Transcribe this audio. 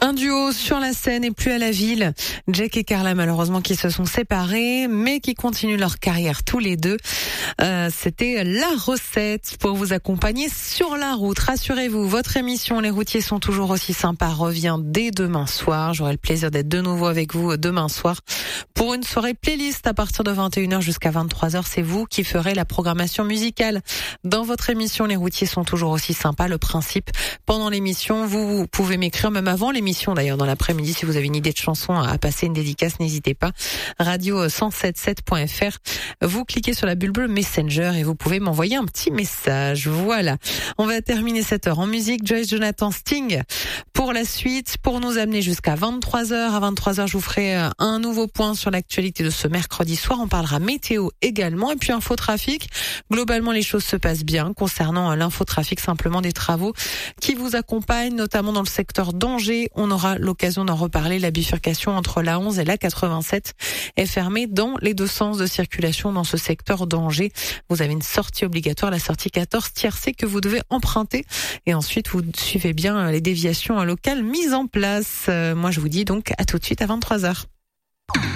Un duo sur la scène et plus à la ville. Jack et Carla, malheureusement, qui se sont séparés, mais qui continuent leur carrière tous les deux. C'était la recette pour vous accompagner sur la route. Rassurez-vous, votre émission Les routiers sont toujours aussi sympas revient dès demain soir. J'aurai le plaisir d'être de nouveau avec vous demain soir pour une soirée playlist à partir de 21h jusqu'à 23h. C'est vous qui ferez la programmation musicale dans votre émission Les routiers sont toujours aussi sympas. Le principe, pendant l'émission, vous pouvez m'écrire même avant l'émission. D'ailleurs, dans l'après-midi, si vous avez une idée de chanson à passer, une dédicace, n'hésitez pas. Radio1077.fr. Vous cliquez sur la bulle bleue Messenger et vous pouvez m'envoyer un petit message. Voilà. On va terminer cette heure en musique. Joyce Jonathan, Sting. Pour la suite, pour nous amener jusqu'à 23h. À 23h, je vous ferai un nouveau point sur l'actualité de ce mercredi soir. On parlera météo également. Et puis infotrafic. Globalement, les choses se passent bien concernant l'infotrafic, simplement des travaux qui vous accompagnent, notamment dans le secteur d'Angers. On aura l'occasion d'en reparler. La bifurcation entre la 11 et la 87 est fermée dans les deux sens de circulation dans ce secteur d'Angers. Vous avez une sortie obligatoire, la sortie 14 tiercé que vous devez emprunter. Et ensuite, vous suivez bien les déviations locales mises en place. Moi, je vous dis donc à tout de suite à 23h.